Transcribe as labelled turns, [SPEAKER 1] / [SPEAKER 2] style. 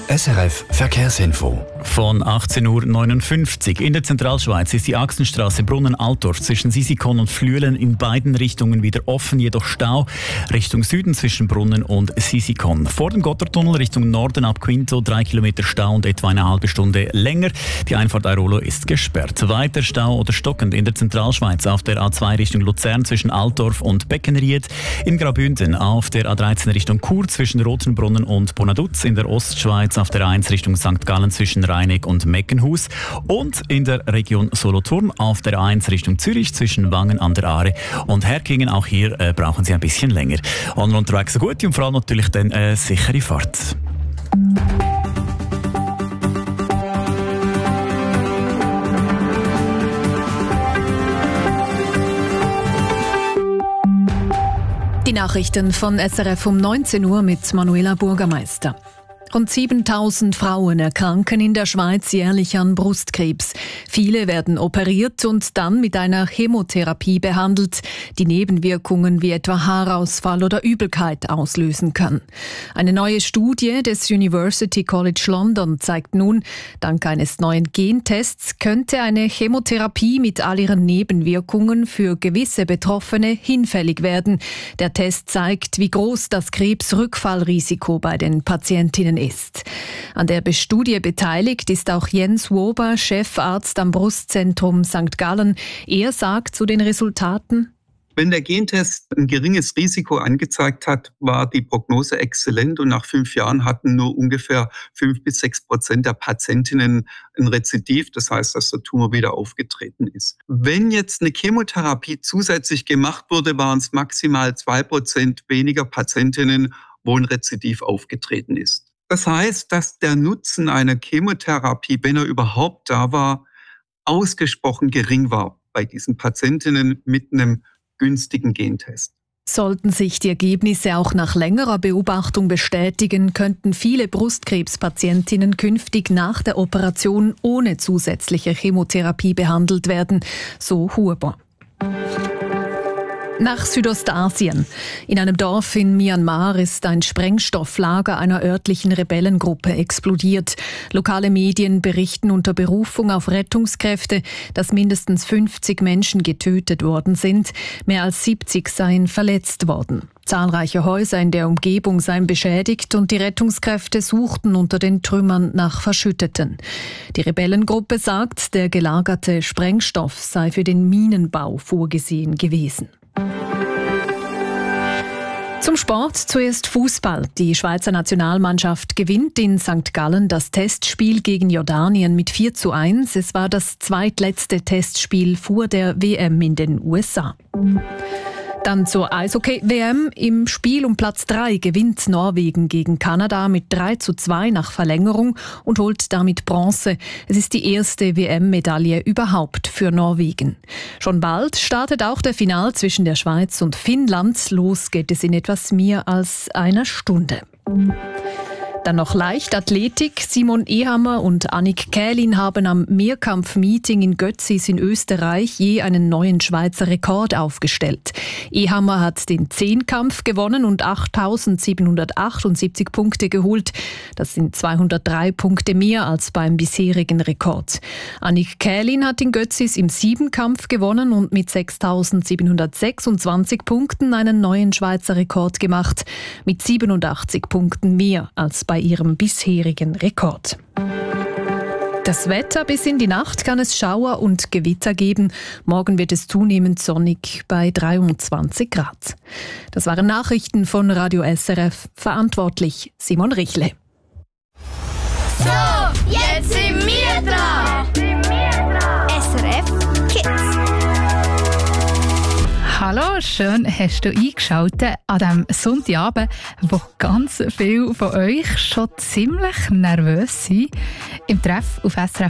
[SPEAKER 1] SRF Verkehrsinfo.
[SPEAKER 2] Von 18.59 Uhr in der Zentralschweiz ist die Achsenstraße Brunnen-Altdorf zwischen Sisikon und Flüelen in beiden Richtungen wieder offen, jedoch Stau Richtung Süden zwischen Brunnen und Sisikon. Vor dem Gotthardtunnel Richtung Norden ab Quinto 3 Kilometer Stau und etwa eine halbe Stunde länger. Die Einfahrt Airolo ist gesperrt. Weiter Stau oder stockend in der Zentralschweiz auf der A2 Richtung Luzern zwischen Altdorf und Beckenried, in Graubünden auf der A13 Richtung Chur zwischen Rotenbrunnen und Bonaduz, in der Ostschweiz auf der A1 Richtung St. Gallen zwischen Rheineck und Meckenhus und in der Region Solothurn auf der A1 Richtung Zürich zwischen Wangen an der Aare und Herkingen. Auch hier brauchen Sie ein bisschen länger. Und unterwegs eine gute und vor allem natürlich dann eine sichere Fahrt.
[SPEAKER 3] Die Nachrichten von SRF um 19 Uhr mit Manuela Bürgermeister. Rund 7.000 Frauen erkranken in der Schweiz jährlich an Brustkrebs. Viele werden operiert und dann mit einer Chemotherapie behandelt, die Nebenwirkungen wie etwa Haarausfall oder Übelkeit auslösen kann. Eine neue Studie des University College London zeigt nun, dank eines neuen Gentests könnte eine Chemotherapie mit all ihren Nebenwirkungen für gewisse Betroffene hinfällig werden. Der Test zeigt, wie groß das Krebsrückfallrisiko bei den Patientinnen ist. An der Studie beteiligt ist auch Jens Wober, Chefarzt am Brustzentrum St. Gallen. Er sagt zu den Resultaten:
[SPEAKER 4] Wenn der Gentest ein geringes Risiko angezeigt hat, war die Prognose exzellent und nach 5 Jahren hatten nur ungefähr 5-6% der Patientinnen ein Rezidiv, das heißt, dass der Tumor wieder aufgetreten ist. Wenn jetzt eine Chemotherapie zusätzlich gemacht wurde, waren es maximal 2% weniger Patientinnen, wo ein Rezidiv aufgetreten ist. Das heißt, dass der Nutzen einer Chemotherapie, wenn er überhaupt da war, ausgesprochen gering war bei diesen Patientinnen mit einem günstigen Gentest.
[SPEAKER 3] Sollten sich die Ergebnisse auch nach längerer Beobachtung bestätigen, könnten viele Brustkrebspatientinnen künftig nach der Operation ohne zusätzliche Chemotherapie behandelt werden, so Huber. Nach Südostasien. In einem Dorf in Myanmar ist ein Sprengstofflager einer örtlichen Rebellengruppe explodiert. Lokale Medien berichten unter Berufung auf Rettungskräfte, dass mindestens 50 Menschen getötet worden sind. Mehr als 70 seien verletzt worden. Zahlreiche Häuser in der Umgebung seien beschädigt und die Rettungskräfte suchten unter den Trümmern nach Verschütteten. Die Rebellengruppe sagt, der gelagerte Sprengstoff sei für den Minenbau vorgesehen gewesen. Zum Sport zuerst Fußball. Die Schweizer Nationalmannschaft gewinnt in St. Gallen das Testspiel gegen Jordanien mit 4:1. Es war das zweitletzte Testspiel vor der WM in den USA. Dann zur Eishockey-WM. Im Spiel um Platz 3 gewinnt Norwegen gegen Kanada mit 3:2 nach Verlängerung und holt damit Bronze. Es ist die erste WM-Medaille überhaupt für Norwegen. Schon bald startet auch der Final zwischen der Schweiz und Finnland. Los geht es in etwas mehr als einer Stunde. Dann noch Leichtathletik. Simon Ehammer und Annik Kählin haben am Mehrkampf-Meeting in Götzis in Österreich je einen neuen Schweizer Rekord aufgestellt. Ehammer hat den Zehnkampf gewonnen und 8.778 Punkte geholt. Das sind 203 Punkte mehr als beim bisherigen Rekord. Annik Kählin hat in Götzis im Siebenkampf gewonnen und mit 6.726 Punkten einen neuen Schweizer Rekord gemacht. Mit 87 Punkten mehr als bei ihrem bisherigen Rekord. Das Wetter: bis in die Nacht kann es Schauer und Gewitter geben. Morgen wird es zunehmend sonnig bei 23 Grad. Das waren Nachrichten von Radio SRF. Verantwortlich Simon Richle.
[SPEAKER 5] So, jetzt sind wir dran. SRF Kids.
[SPEAKER 6] Hallo, schön hast du eingeschaltet an diesem Sonntagabend, wo ganz viele von euch schon ziemlich nervös sind. Im Treff auf SRF